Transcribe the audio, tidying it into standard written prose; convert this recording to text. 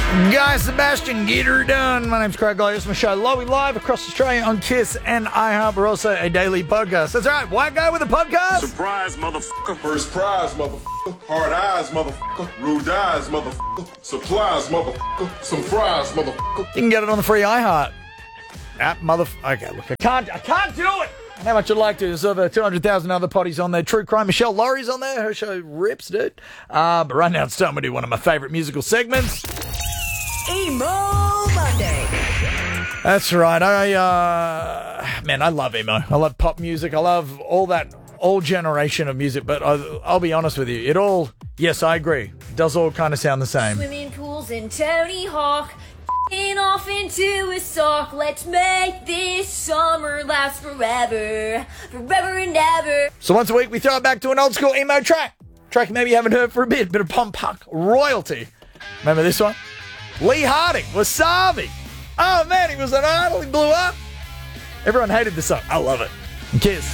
Guy Sebastian, get her done. My name's Craig Glade. It's my show, Lowy, live across Australia on KISS and iHeart. We're also a daily podcast. That's right, white guy with a podcast. Surprise, motherfucker. First prize, motherfucker. Hard eyes, motherfucker. Rude eyes, motherfucker. Supplies, motherfucker. Some fries, motherfucker. You can get it on the free iHeart app, Okay, look, I can't do it. How much I'd like to. There's over 200,000 other potties on there. True Crime. Michelle Laurie's on there. Her show rips, dude. But right now it's time we do one of my favourite musical segments. Emo Monday. That's right. I love emo. I love pop music. I love all that old generation of music. But I'll be honest with you. Yes, I agree. It does all kind of sound the same. Swimming pools and Tony Hawk. Off into a sock. Let's make this summer last forever. Forever and ever. So once a week, we throw it back to an old school emo track. Track maybe you haven't heard for a bit of punk royalty. Remember this one? Lee Harding, Wasabi. Oh man, he was an idol. He blew up. Everyone hated this song. I love it. Kiss.